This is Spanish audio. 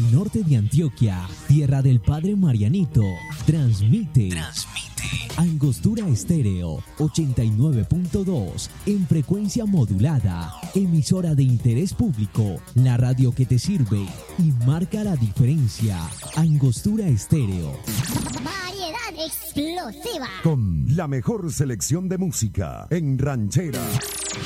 el norte de Antioquia, tierra del Padre Marianito, transmite Angostura Estéreo 89.2 en frecuencia modulada, emisora de interés público, la radio que te sirve y marca la diferencia. Angostura Estéreo. Variedad explosiva. Con la mejor selección de música en ranchera,